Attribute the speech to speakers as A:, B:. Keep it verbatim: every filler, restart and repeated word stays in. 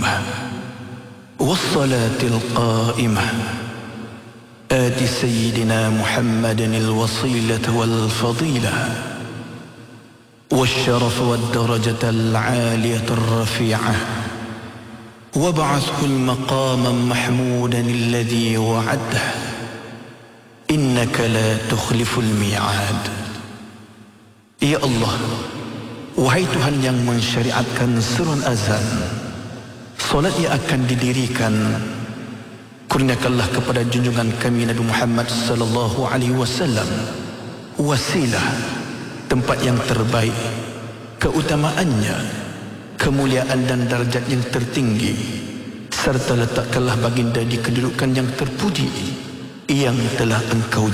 A: القيمة والصلاة القائمة آت سيدنا محمد الوصيلة والفضيلة والشرف والدرجة العالية الرفيعة وابعثه المقاما محمودا الذي وعده إنك لا تخلف الميعاد. Ya Allah, wahai Tuhan yang mensyariatkan seruan azan, solat yang akan didirikan, kurniakanlah kepada junjungan kami Nabi Muhammad sallallahu alaihi wasallam wasilah, tempat yang terbaik, keutamaannya, kemuliaan dan darjat yang tertinggi, serta letakkanlah baginda di kedudukan yang terpuji yang telah engkau